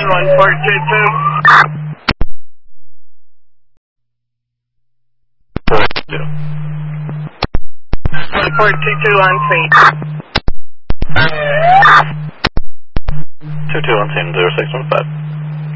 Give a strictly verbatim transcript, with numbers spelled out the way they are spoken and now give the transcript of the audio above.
one one four two two. one four two two on scene. two two on scene, zero six one five.